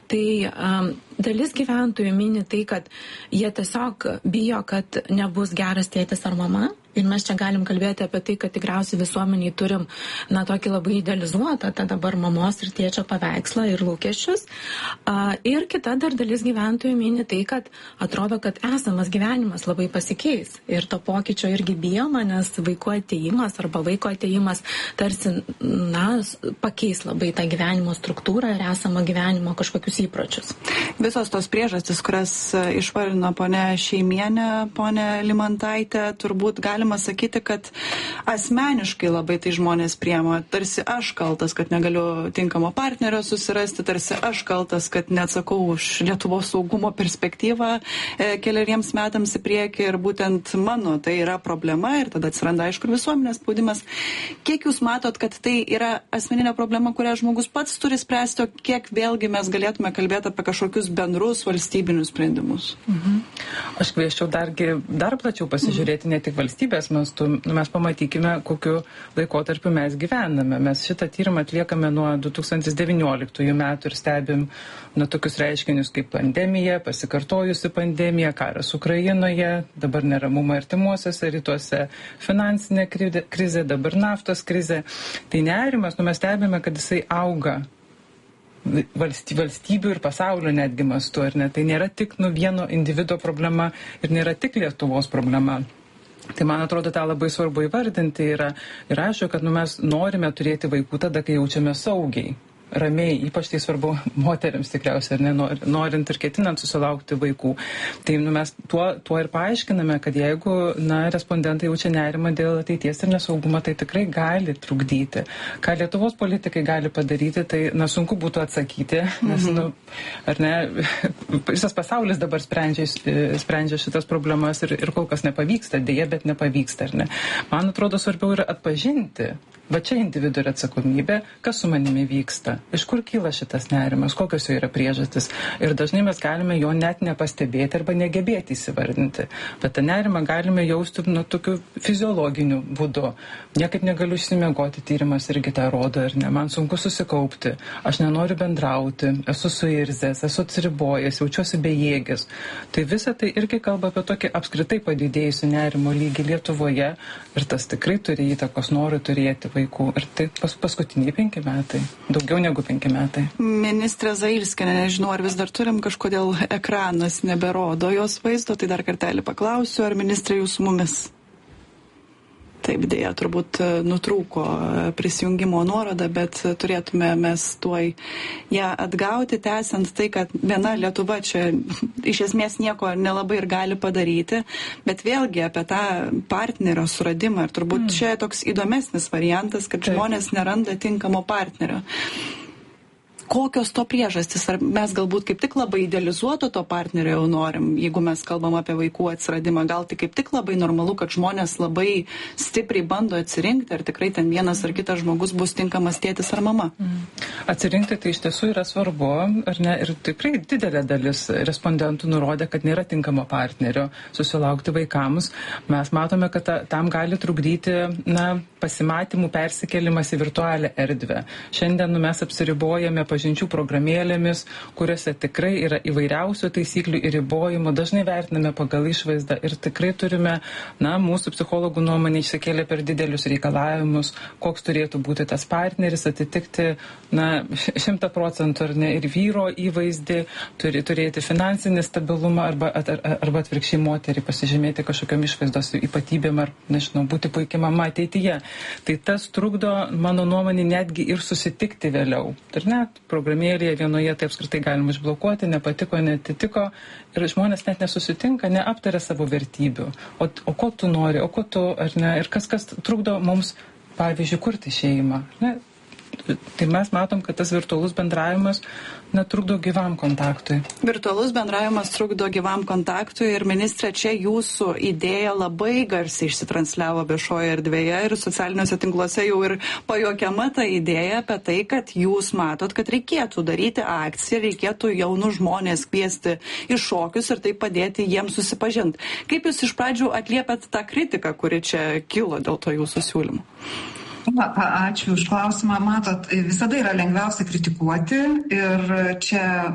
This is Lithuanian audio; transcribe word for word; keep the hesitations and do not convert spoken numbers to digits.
Tai um, dalis gyventojų mini tai, kad jie tiesiog bijo, kad nebus geras tėtis ar mama. Ir mes čia galim kalbėti apie tai, kad tikriausiai visuomeniai turim, na, tokį labai idealizuotą tą dabar mamos ir tėčio paveikslą ir lūkesčius. A, ir kita dar dalis gyventojų mini tai, kad atrodo, kad esamas gyvenimas labai pasikeis. Ir to pokyčio irgi bijoma, nes vaiko atėjimas arba vaiko atėjimas tarsi, na, pakeis labai tą gyvenimo struktūrą ir esamą gyvenimo kažkokius įpročius. Visos tos priežastys, kurias išvarino ponė Šeimienė, ponė Limantaitė, turbūt galima sakyti, kad asmeniškai labai tai žmonės priema. Tarsi aš kaltas, kad negaliu tinkamo partnerio susirasti, tarsi aš kaltas, kad neatsakau už Lietuvos saugumo perspektyvą e, keliariems metams į priekį ir būtent mano tai yra problema ir tada atsiranda aišku visuomenės spaudimas. Kiek jūs matot, kad tai yra asmeninė problema, kurią žmogus pats turi spręsti, o kiek vėlgi mes galėtume kalbėti apie kažkokius bendrus valstybinius sprendimus? Mhm. Aš kvieščiau dargi, dar plačiau pasižiūrėti, mhm. ne tik valstybės mastu, mes pamatykime, kokiu laikotarpiu mes gyvename. Mes šitą tyrimą atliekame nuo du tūkstantis devynioliktųjų metų ir stebim nuo tokius reiškinius kaip pandemija, pasikartojusi pandemija, karas Ukrainoje, dabar neramumą artimuosiuose rytuose, finansinė krizė, dabar naftos krizė. Tai nerimas, nu mes stebime, kad jisai auga valstybių ir pasaulio netgi mastu, ar ne? Tai nėra tik nu vieno individo problema ir nėra tik Lietuvos problema. Tai man atrodo, tą labai svarbu įvardinti yra ir aišku, kad nu, mes norime turėti vaikų tada, kai jaučiame saugiai. Ramiai, ypač tai svarbu moteriams tikriausiai, ar ne, norint ir ketinant susilaukti vaikų. Tai nu, mes tuo, tuo ir paaiškiname, kad jeigu na, respondentai jaučia nerimą dėl ateities ir nesaugumo, tai tikrai gali trukdyti. Ką Lietuvos politikai gali padaryti, tai na, sunku būtų atsakyti, nes mhm. nu, ar ne, visas pasaulis dabar sprendžia, sprendžia šitas problemas ir, ir kol kas nepavyksta, dėja, bet nepavyksta. Ar ne. Man atrodo, svarbiau yra atpažinti. Va čia individuo yra atsakomybė, kas su manimi vyksta, iš kur kyla šitas nerimas, kokios jo yra priežastis. Ir dažnai mes galime jo net nepastebėti arba negebėti įsivardinti. Bet tą nerimą galime jausti nu, tokiu fiziologiniu būdu. Niekaip negaliu išsimiegoti, tyrimas irgi tą rodo, ir ne, man sunku susikaupti, aš nenoriu bendrauti, esu suirzęs, esu atsiribojęs, jaučiuosi bejėgis. Tai visa tai irgi kalba apie tokį apskritai padidėjusių nerimo lygį Lietuvoje ir tas tikrai turi įtakos norui turėti vaikų. Ir tai pas, paskutiniai penki metai. Daugiau negu penki metai. Ministrė Zailskienė, nežinau, ar vis dar turim, kažkodėl ekranas neberodo jos vaizdo, tai dar kartelį paklausiu, ar ministrė jūs su mumis? Taip, dėja, turbūt nutrūko prisijungimo nuoroda, bet turėtume mes tuoj ją atgauti, tęsiant tai, kad viena Lietuva čia iš esmės nieko nelabai ir gali padaryti, bet vėlgi apie tą partnerio suradimą. Ir turbūt mm. čia toks įdomesnis variantas, kad Taip. Žmonės neranda tinkamo partnerio. Kokios to priežastys? Ar mes galbūt kaip tik labai idealizuoto to partnerio jau norim, jeigu mes kalbam apie vaikų atsiradimą, gal tai kaip tik labai normalu, kad žmonės labai stipriai bando atsirinkti, ar tikrai ten vienas ar kitas žmogus bus tinkamas tėtis ar mama? Mm. Atsirinkti tai iš tiesų yra svarbu, ar ne? Ir tikrai didelė dalis respondentų nurodė, kad nėra tinkamo partnerio susilaukti vaikams. Mes matome, kad ta, tam gali trukdyti na, pasimatymų persikėlimas į virtualią erdvę. Šiandien nu, mes apsiribojame pažinčių programėlėmis, kuriuose tikrai yra įvairiausių taisyklių ir ribojimų, dažnai vertiname pagal išvaizdą ir tikrai turime, na, mūsų psichologų nuomonė išsikėlė per didelius reikalavimus, koks turėtų būti tas partneris, atitikti, na, šimtą procentų ar ne, ir vyro įvaizdį, turi turėti finansinį stabilumą arba, ar, arba atvirkščiai moterį pasižymėti kažkokiam išvaizdos ypatybėm ar, nežinau, būti puikia mama ateityje. Tai tas trukdo, mano nuomonė, netgi ir susitikti vėliau. Ir net programėlėje vienoje tai apskritai galima išblokuoti, nepatiko, netitiko ir žmonės net nesusitinka, neaptaria savo vertybių. O, o ko tu nori, o ko tu, ar ne, ir kas, kas trukdo mums, pavyzdžiui, kurti šeimą. Ne? Tai mes matom, kad tas virtualus bendravimas netrukdo gyvam kontaktui. Virtualus bendravimas trukdo gyvam kontaktui ir ministrė, čia jūsų idėja labai garsiai išsitransliavo viešoje erdvėje ir socialiniuose tinkluose jau ir pajuokiama ta idėja apie tai, kad jūs matot, kad reikėtų daryti akciją, reikėtų jaunus žmonės kviesti į šokius ir tai padėti jiems susipažinti. Kaip jūs iš pradžių atliepiat tą kritiką, kuri čia kilo dėl to jūsų siūlymų? Na, ačiū už klausimą. Matot, visada yra lengviausia kritikuoti ir čia